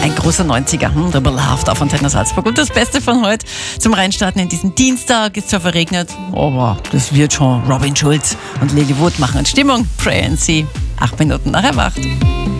Ein großer 90er, Double Love auf Antenne Salzburg. Und das Beste von heute zum Reinstarten in diesen Dienstag. Ist zwar verregnet, aber das wird schon Robin Schulz und Lily Wood machen. Und Stimmung, Pray and See. 8 Minuten nach 8.